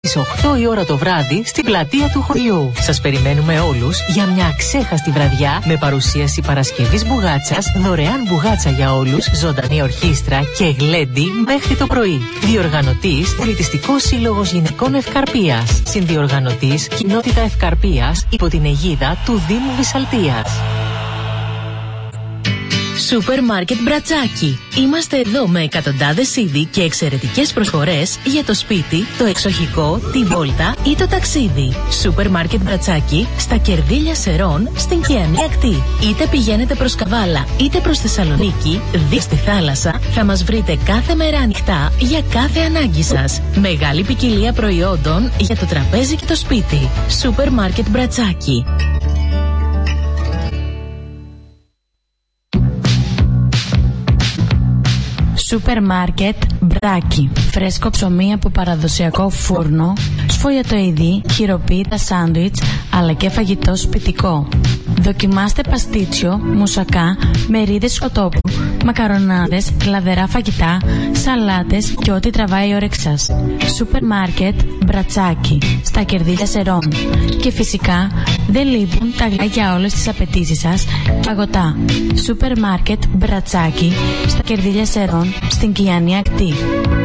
στις 8 η ώρα το βράδυ στην πλατεία του χωριού. Σας περιμένουμε όλους για μια αξέχαστη βραδιά με παρουσίαση Παρασκευής Μπουγάτσας, δωρεάν μπουγάτσα για όλους, ζωντανή ορχήστρα και γλέντι μέχρι το πρωί. Διοργανωτής Πολιτιστικός Σύλλογος Γυναικών Ευκαρπίας. Συνδιοργανωτής Κοινότητα Ευκαρπίας υπό την αιγίδα του Δήμου Βυσσαλτίας. Σούπερ Μάρκετ Μπρατσάκι. Είμαστε εδώ με εκατοντάδες είδη και εξαιρετικές προσφορές για το σπίτι, το εξοχικό, τη βόλτα ή το ταξίδι. Σούπερ Μάρκετ Μπρατσάκι στα Κερδίλια Σερών στην Κιανή Ακτή. Είτε πηγαίνετε προς Καβάλα είτε προς Θεσσαλονίκη, δίπλα στη θάλασσα, θα μας βρείτε κάθε μέρα ανοιχτά για κάθε ανάγκη σας. Μεγάλη ποικιλία προϊόντων για το τραπέζι και το σπίτι. Σούπερ Μάρκετ Μπρατσάκι. Σούπερ Μάρκετ Μπράκι. Φρέσκο ψωμί από παραδοσιακό φούρνο, σφολιατοειδή, χειροποίητα σάντουιτς, αλλά και φαγητό σπιτικό. Δοκιμάστε παστίτσιο, μουσακά, μερίδες σκοτόπου, μακαρονάδες, λαδερά φαγητά, σαλάτες και ό,τι τραβάει η όρεξή σας. Σούπερ Μάρκετ Μπρατσάκι, στα Κερδίλια Σερών. Και φυσικά δεν λείπουν τα γλυκά για όλες τις απαιτήσεις σας και παγωτά. Σούπερ Μάρκετ Μπρατσάκι, στα Κερδίλια Σερών, στην Κιανή Ακτή.